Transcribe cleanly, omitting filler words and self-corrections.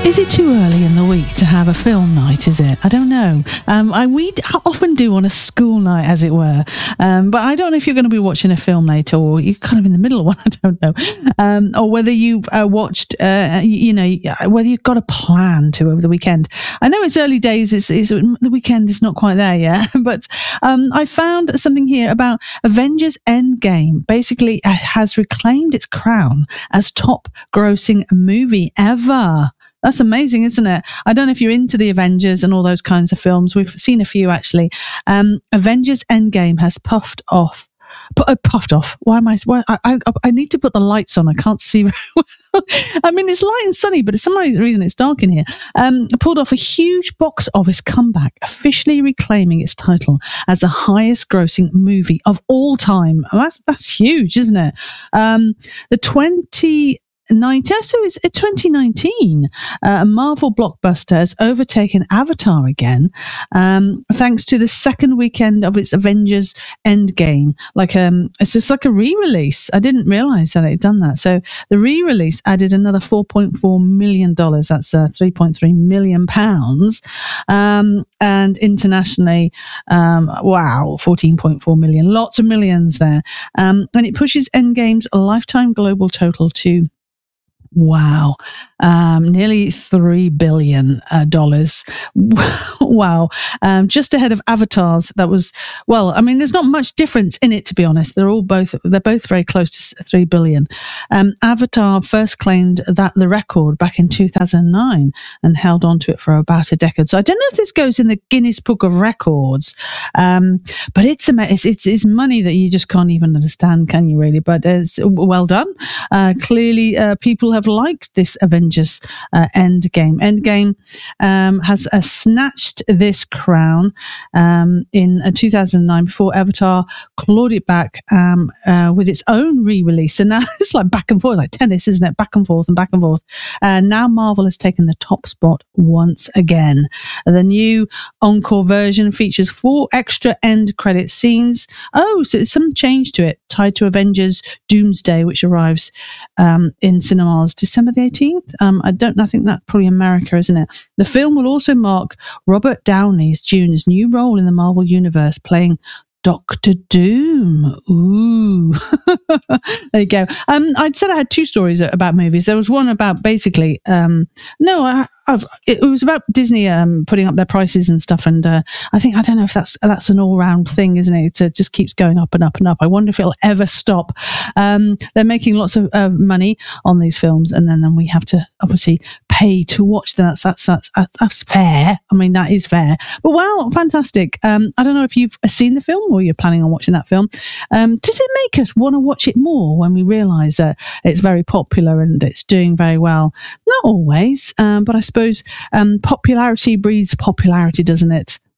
Is it too early in the week to have a film night, is it? I don't know. We often do on a school night, as it were. But I don't know if you're going to be watching a film later, or you're kind of in the middle of one, I don't know. Or whether you've watched, whether you've got a plan to over the weekend. I know it's early days, the weekend is not quite there yet, but I found something here about Avengers Endgame. Basically, has reclaimed its crown as top grossing movie ever. That's amazing, isn't it? I don't know if you're into the Avengers and all those kinds of films. We've seen a few, actually. Avengers Endgame has puffed off. Why am I need to put the lights on. I can't see very well. I mean, it's light and sunny, but for some reason it's dark in here. Pulled off a huge box office comeback, officially reclaiming its title as the highest grossing movie of all time. That's huge, isn't it? The 2019, a Marvel blockbuster has overtaken Avatar again, thanks to the second weekend of its Avengers Endgame. It's just like a re-release. I didn't realize that it had done that. So the re-release added another $4.4 million. That's 3.3 million pounds. And internationally, 14.4 million. Lots of millions there. And it pushes Endgame's lifetime global total to nearly $3 billion. Wow. Just ahead of Avatar's. There's not much difference in it, to be honest. They're both very close to $3 billion. Avatar first claimed the record back in 2009 and held on to it for about a decade. So I don't know if this goes in the Guinness Book of Records, but it's money that you just can't even understand, can you really? But it's well done. Clearly, people have liked this Avengers Endgame. Endgame has snatched this crown in 2009 before Avatar clawed it back with its own re-release. So now it's like back and forth, like tennis, isn't it? Back and forth and back and forth. Now Marvel has taken the top spot once again. The new encore version features 4 extra end credit scenes. So it's some change to it, tied to Avengers Doomsday, which arrives in cinemas December the 18th. I think that's probably America, isn't it? The film will also mark Robert Downey Jr.'s new role in the Marvel Universe, playing Doctor Doom. Ooh. There you go. I'd said I had 2 stories about movies. There was one about basically, it was about Disney putting up their prices and stuff, and I don't know if that's an all-round thing, isn't it? It just keeps going up and up and up. I wonder if it'll ever stop. They're making lots of money on these films, and then we have to obviously pay to watch them. That's fair. I mean, that is fair. But wow, fantastic. I don't know if you've seen the film or you're planning on watching that film. Does it make us want to watch it more when we realise that it's very popular and it's doing very well? Not always, but I suppose popularity breeds popularity, doesn't it?